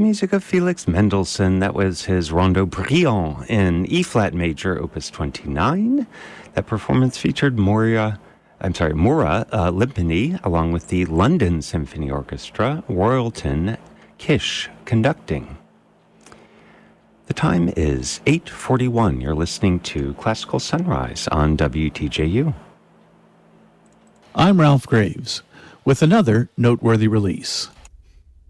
music of Felix Mendelssohn. That was his Rondo Brillant in E-flat major, opus 29. That performance featured Maura Limpany, along with the London Symphony Orchestra, Royalton Kish conducting. The time is 8:41. You're listening to Classical Sunrise on WTJU. I'm Ralph Graves with another noteworthy release.